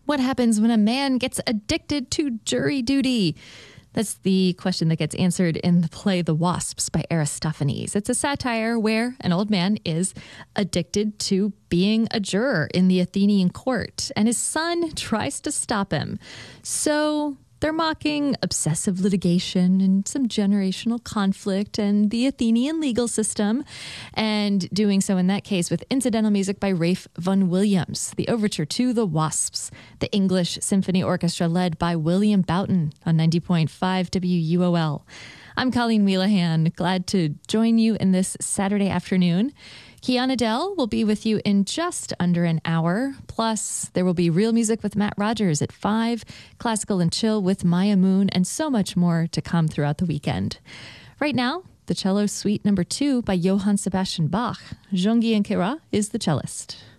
What happens when a man gets addicted to jury duty? That's the question that gets answered in the play The Wasps by Aristophanes. It's a satire where an old man is addicted to being a juror in the Athenian court, and his son tries to stop him. So they're mocking obsessive litigation and some generational conflict and the Athenian legal system, and doing so in that case with incidental music by Ralph Vaughan Williams, the overture to The Wasps, the English Symphony Orchestra led by William Boughton on 90.5 WUOL. I'm Colleen Wheelahan, glad to join you in this Saturday afternoon. Kiana Dell will be with you in just under an hour. Plus, there will be real music with Matt Rogers at 5, classical and chill with Maya Moon, and so much more to come throughout the weekend. Right now, the Cello Suite No. 2 by Johann Sebastian Bach. Jean-Guy Nkera is the cellist.